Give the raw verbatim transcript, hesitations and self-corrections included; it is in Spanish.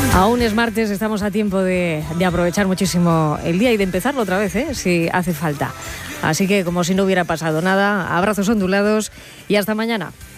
Aún es martes, estamos a tiempo de, de aprovechar muchísimo el día y de empezarlo otra vez, ¿eh? Si hace falta. Así que como si no hubiera pasado nada, abrazos ondulados y hasta mañana.